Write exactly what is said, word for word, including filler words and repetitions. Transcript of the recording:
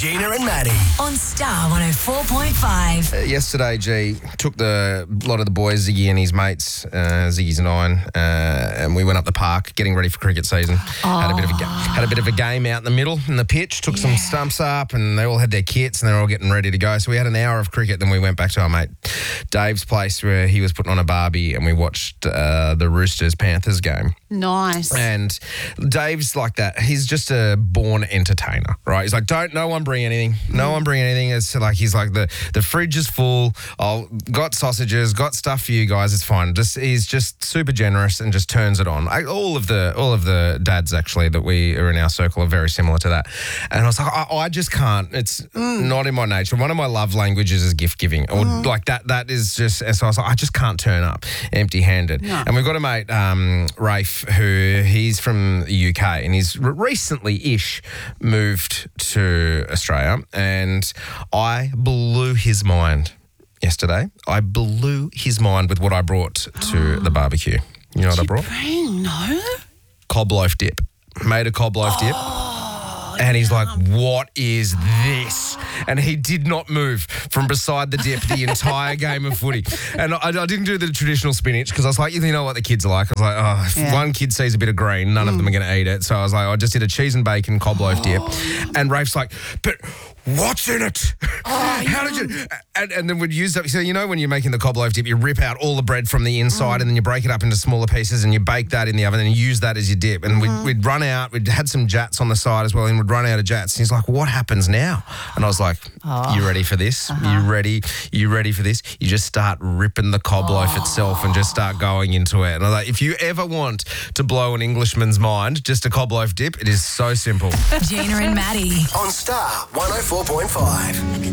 Gina and Maddie. On Star one oh four point five. Uh, yesterday, G took the lot of the boys, Ziggy and his mates, uh, Ziggy's nine, uh, and we went up the park getting ready for cricket season. Oh. Had a bit of a ga- had a bit of a game out in the middle in the pitch. Took some Yeah. stumps up, and they all had their kits, and they were all getting ready to go. So we had an hour of cricket. Then we went back to our mate Dave's place where he was putting on a barbie, and we watched uh, the Roosters Panthers game. Nice. And Dave's like that. He's just a born entertainer, right? He's like, don't no one bring anything. No one bring anything. It's like he's like the the fridge is full. I'll got sausages, got stuff for you guys. It's fine. Just he's just super generous and just turns it on. I, all of the all of the dads actually that we are in our circle are very similar to that. And I was like, I, I just can't. It's mm. not in my nature. One of my love languages is gift giving, or mm. like that. That is just. And so I was like, I just can't turn up empty handed. No. And we've got a mate, um, Rafe, who he's from the U K and he's re- recently-ish moved to Australia, and I blew his mind yesterday. I blew his mind with what I brought to the barbecue. You know what I brought? Bring, no. Cob loaf dip. Made a cob loaf dip. And he's like, what is this? And he did not move from beside the dip the entire game of footy. And I, I didn't do the traditional spinach because I was like, you know what the kids are like. I was like, oh, if Yeah. one kid sees a bit of green, none mm. of them are going to eat it. So I was like, I just did a cheese and bacon cob loaf dip. And Rafe's like, but what's in it? Oh, How did you? And, and then we'd use that. So, you know, when you're making the cob loaf dip, you rip out all the bread from the inside mm. and then you break it up into smaller pieces and you bake that in the oven and you use that as your dip. And mm. we'd, we'd run out, we'd had some jats on the side as well, and we'd run out of jats. And he's like, what happens now? And I was like, oh. you ready for this? Uh-huh. You ready? You ready for this? You just start ripping the cob oh. loaf itself and just start going into it. And I was like, if you ever want to blow an Englishman's mind, just a cob loaf dip, it is so simple. Gina and Maddie. On Star one oh four point five.